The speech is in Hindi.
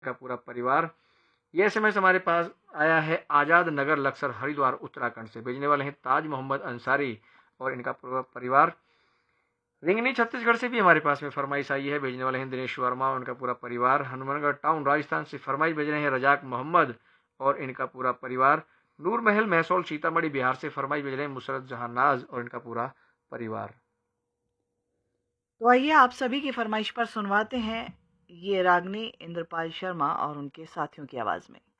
का पूरा परिवार। ये एसएमएस हमारे पास आया है आज़ाद नगर लक्सर हरिद्वार उत्तराखंड से। भेजने वाले हैं ताज मोहम्मद अंसारी और इनका पूरा परिवार। रिंगनी छत्तीसगढ़ से भी हमारे पास में फरमाइश आई है। भेजने वाले हैं दिनेश वर्मा और उनका पूरा परिवार। हनुमानगढ़ टाउन राजस्थान से फरमाइश भेज रहे हैं रजाक मोहम्मद और इनका पूरा परिवार। नूर महल महसौल सीतामढ़ी बिहार से फरमाइश भेज रहे हैं मुसरत जहां नाज और इनका पूरा परिवार। तो आइए आप सभी की फरमाइश पर सुनवाते हैं ये रागनी इंद्रपाल शर्मा और उनके साथियों की आवाज़ में।